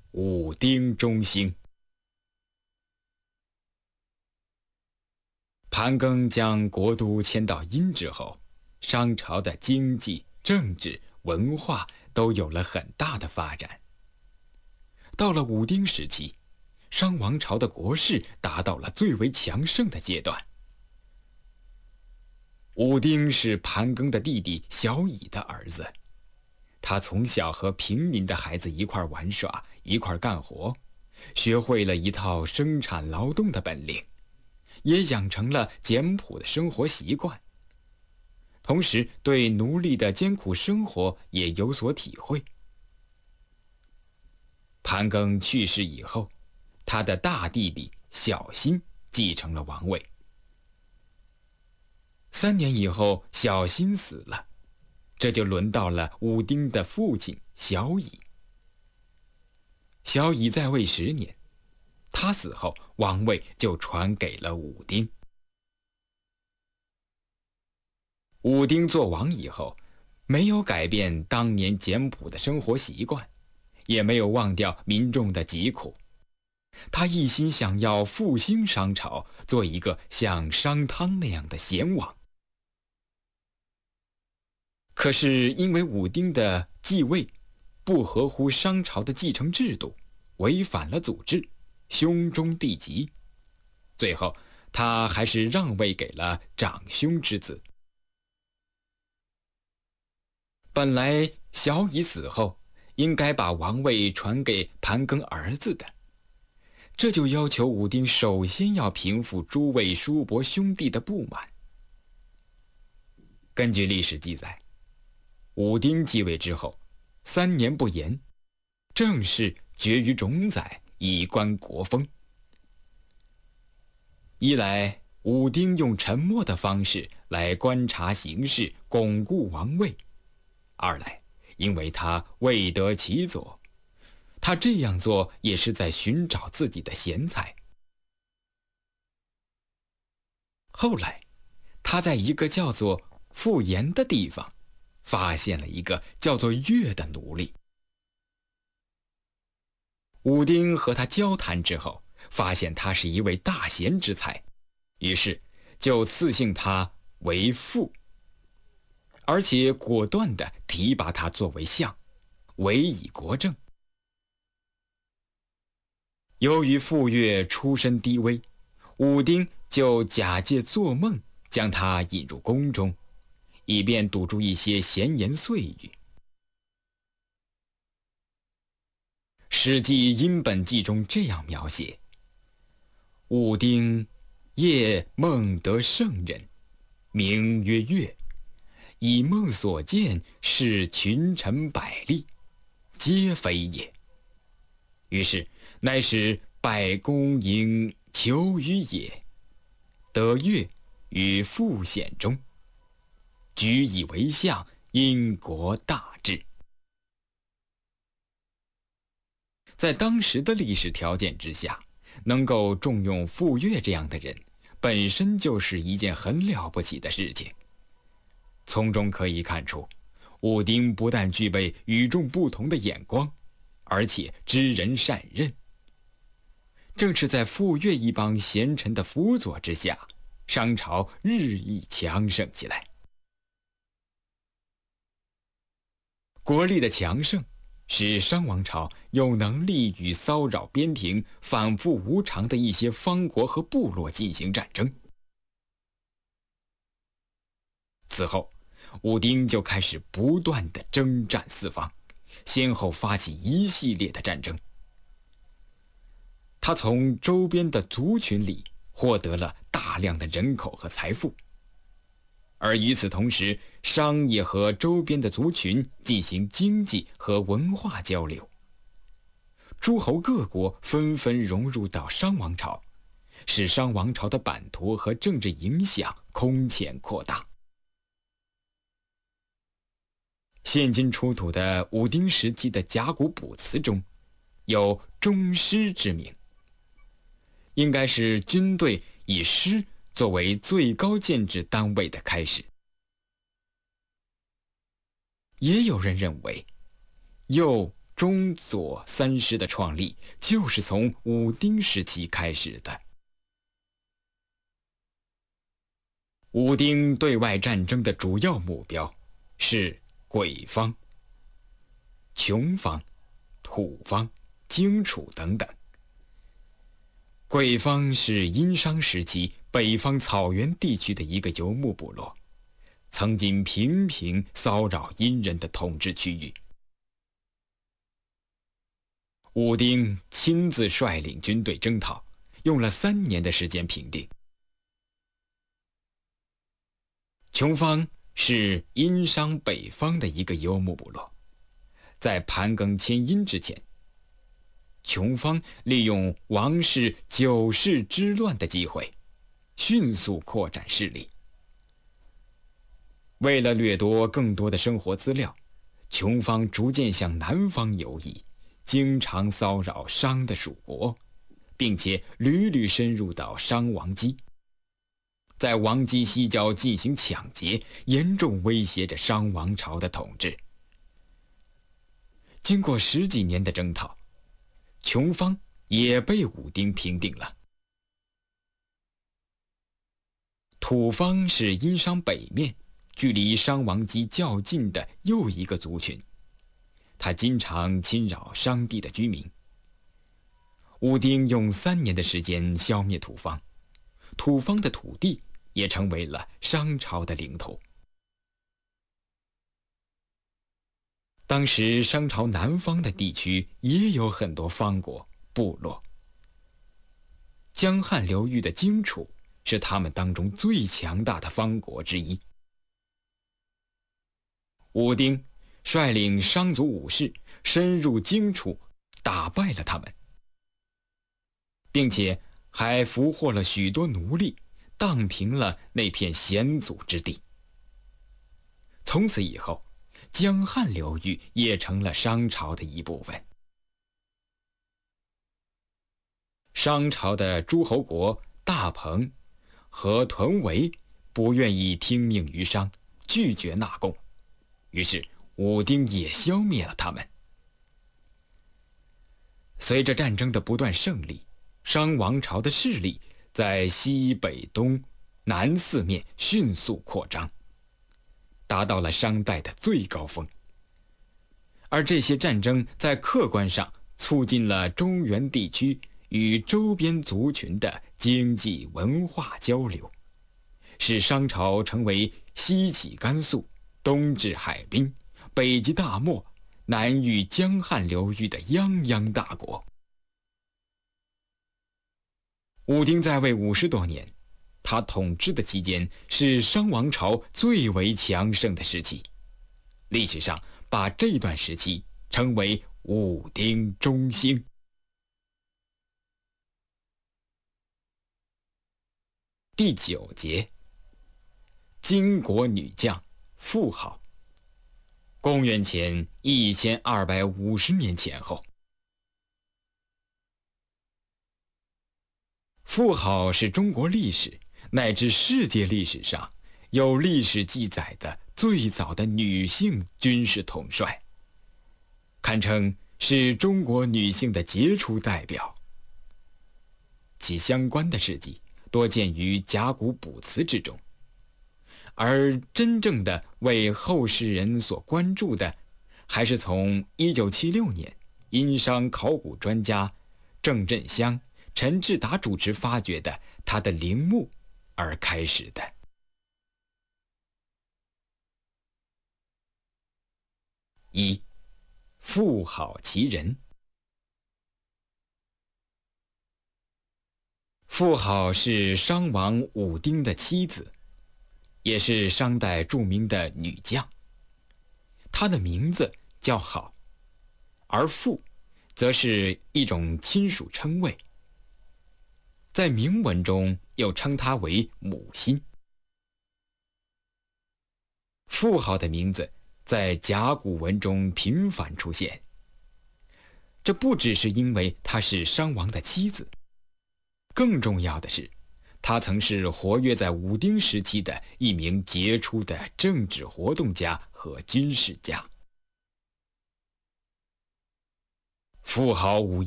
武丁中兴。盘庚将国都迁到殷之后，商朝的经济、政治、文化都有了很大的发展。到了武丁时期，商王朝的国势达到了最为强盛的阶段。武丁是盘庚的弟弟小乙的儿子，他从小和平民的孩子一块玩耍，一块干活，学会了一套生产劳动的本领，也养成了简朴的生活习惯。同时对奴隶的艰苦生活也有所体会。盘庚去世以后，他的大弟弟小辛继承了王位。3年以后，小辛死了，这就轮到了武丁的父亲小乙。小乙在位10年，他死后，王位就传给了武丁。武丁做王以后，没有改变当年简朴的生活习惯，也没有忘掉民众的疾苦。他一心想要复兴商朝，做一个像商汤那样的贤王。可是因为武丁的继位不合乎商朝的继承制度，违反了祖制，兄终弟及，最后他还是让位给了长兄之子。本来小乙死后应该把王位传给盘庚儿子的，这就要求武丁首先要平复诸位叔伯兄弟的不满。根据历史记载，武丁继位之后3年不言，政事决于种宰，以观国风。一来武丁用沉默的方式来观察形势，巩固王位；二来因为他未得其所，他这样做也是在寻找自己的贤才。后来他在一个叫做傅延的地方发现了一个叫做乐的奴隶。武丁和他交谈之后，发现他是一位大贤之才，于是就赐姓他为傅，而且果断地提拔他作为相，委以国政。由于傅说出身低微，武丁就假借做梦将他引入宫中，以便堵住一些闲言碎语。《史记·殷本纪》中这样描写：武丁夜梦得圣人，名曰乐，以梦所见，是群臣百例，皆非也。于是乃使拜公营求于也，得乐于傅显中，举以为相，因国大治。在当时的历史条件之下，能够重用傅说这样的人，本身就是一件很了不起的事情。从中可以看出，武丁不但具备与众不同的眼光，而且知人善任。正是在傅说一帮贤臣的辅佐之下，商朝日益强盛起来。国力的强盛使商王朝有能力与骚扰边庭、反复无常的一些方国和部落进行战争。此后，武丁就开始不断地征战四方，先后发起一系列的战争。他从周边的族群里获得了大量的人口和财富，而与此同时，商也和周边的族群进行经济和文化交流。诸侯各国纷纷融入到商王朝，使商王朝的版图和政治影响空前扩大。现今出土的武丁时期的甲骨卜辞中，有中师之名，应该是军队以师作为最高建制单位的开始。也有人认为，右中左三师的创立就是从武丁时期开始的。武丁对外战争的主要目标是鬼方、穷方、土方、荆楚等等。鬼方是殷商时期北方草原地区的一个游牧部落，曾经频频骚扰殷人的统治区域。武丁亲自率领军队征讨，用了3年的时间平定。穷方是殷商北方的一个游牧部落，在盘庚迁殷之前，穷方利用王室9世之乱的机会，迅速扩展势力。为了掠夺更多的生活资料，穷方逐渐向南方游移，经常骚扰商的属国，并且屡屡深入到商王畿，在王畿西郊进行抢劫，严重威胁着商王朝的统治。经过10几年的征讨，穷方也被武丁平定了。土方是殷商北面距离商王畿较近的又一个族群，他经常侵扰商地的居民。武丁用3年的时间消灭土方，土方的土地也成为了商朝的领土。当时商朝南方的地区也有很多方国部落，江汉流域的荆楚是他们当中最强大的方国之一。武丁率领商族武士深入荆楚，打败了他们，并且还俘获了许多奴隶，荡平了那片险阻之地。从此以后，江汉流域也成了商朝的一部分。商朝的诸侯国大彭和屯围不愿意听命于商，拒绝纳贡，于是武丁也消灭了他们。随着战争的不断胜利，商王朝的势力在西北东南4面迅速扩张，达到了商代的最高峰。而这些战争在客观上促进了中原地区与周边族群的经济文化交流，使商朝成为西起甘肃、东至海滨、北及大漠、南遇江汉流域的泱泱大国。武丁在位50多年，他统治的期间是商王朝最为强盛的时期，历史上把这段时期称为武丁中兴。第9节，金国女将妇好。公元前1250年前后，妇好是中国历史乃至世界历史上有历史记载的最早的女性军事统帅，堪称是中国女性的杰出代表。其相关的事迹多见于甲骨卜辞之中，而真正的为后世人所关注的，还是从1976年殷商考古专家郑振香、陈志达主持发掘的他的陵墓而开始的。1. 妇好其人。妇好是商王武丁的妻子，也是商代著名的女将。她的名字叫好，而妇则是一种亲属称谓，在铭文中又称她为母亲。妇好的名字在甲骨文中频繁出现，这不只是因为她是商王的妻子，更重要的是，她曾是活跃在武丁时期的一名杰出的政治活动家和军事家。 富豪无